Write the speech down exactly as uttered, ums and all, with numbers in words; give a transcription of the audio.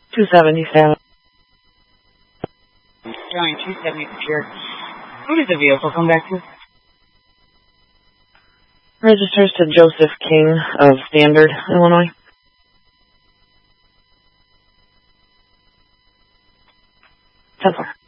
two seventy-seven. County two seventy-seven. Who did the vehicle come back to? Registers to Joseph King of Standard, Illinois. ten four.